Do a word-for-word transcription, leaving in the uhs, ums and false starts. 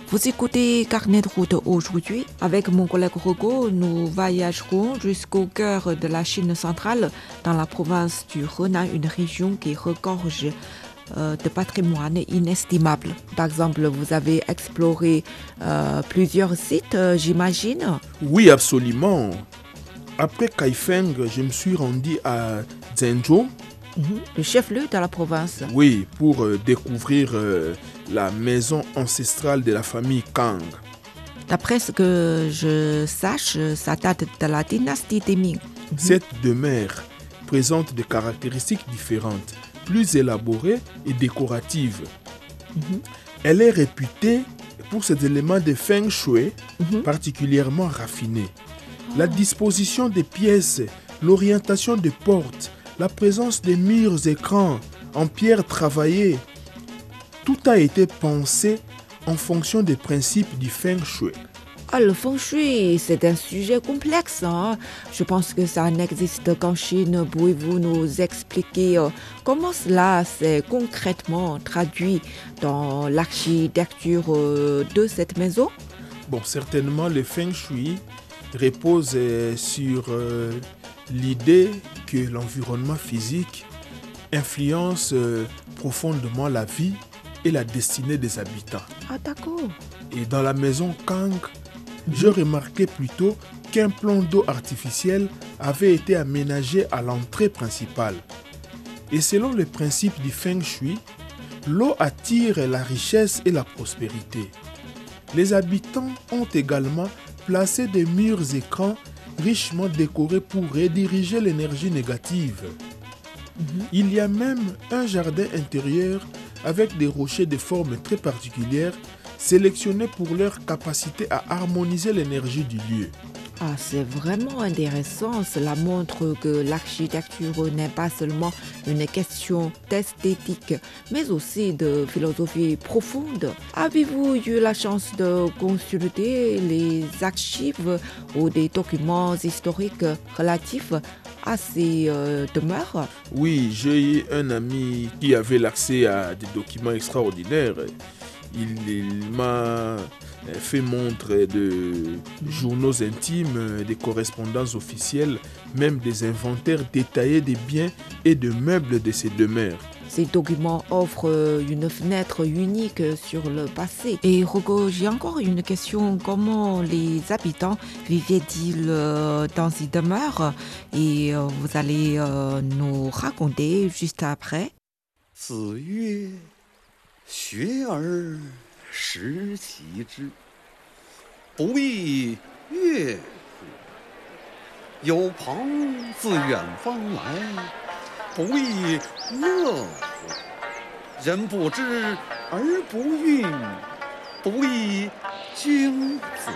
Vous écoutez Carnet de route aujourd'hui. Avec mon collègue Rogo, nous voyagerons jusqu'au cœur de la Chine centrale, dans la province du Henan, une région qui regorge euh, de patrimoine inestimable. Par exemple, vous avez exploré euh, plusieurs sites, euh, j'imagine. Oui, absolument. Après Kaifeng, je me suis rendu à Zhengzhou. Mm-hmm. Le chef-lieu de la province. Oui, pour euh, découvrir euh, la maison ancestrale de la famille Kang. D'après ce que je sache, ça date de la dynastie des Ming. Mm-hmm. Cette demeure présente des caractéristiques différentes, plus élaborées et décoratives. Mm-hmm. Elle est réputée pour ses éléments de feng shui mm-hmm. particulièrement raffinés. Oh. La disposition des pièces, l'orientation des portes, la présence des murs écrans en pierre travaillée, tout a été pensé en fonction des principes du feng shui. Ah, le feng shui, c'est un sujet complexe. Hein? Je pense que ça n'existe qu'en Chine. Pouvez-vous nous expliquer euh, comment cela s'est concrètement traduit dans l'architecture euh, de cette maison? Bon, certainement, le feng shui repose euh, sur euh, l'idée que l'environnement physique influence euh, profondément la vie et la destinée des habitants. Ah, d'accord. Et dans la maison Kang, mm-hmm. je remarquais plutôt qu'un plan d'eau artificiel avait été aménagé à l'entrée principale. Et selon le principe du feng shui, l'eau attire la richesse et la prospérité. Les habitants ont également placé des murs écrans richement décorés pour rediriger l'énergie négative. Mm-hmm. Il y a même un jardin intérieur avec des rochers de forme très particulière sélectionnés pour leur capacité à harmoniser l'énergie du lieu. Ah, c'est vraiment intéressant. Cela montre que l'architecture n'est pas seulement une question d'esthétique, mais aussi de philosophie profonde. Avez-vous eu la chance de consulter les archives ou des documents historiques relatifs à ces euh, demeures? Oui, j'ai eu un ami qui avait l'accès à des documents extraordinaires. Il, il m'a fait montre de journaux intimes, des correspondances officielles, même des inventaires détaillés des biens et de meubles de ces demeures. Ces documents offrent une fenêtre unique sur le passé. Et Rogo, j'ai encore une question. Comment les habitants vivaient-ils dans ces demeures? Et vous allez nous raconter juste après. 学而时习之，不亦乐乎？有朋自远方来，不亦乐乎？人不知而不愠，不亦君子？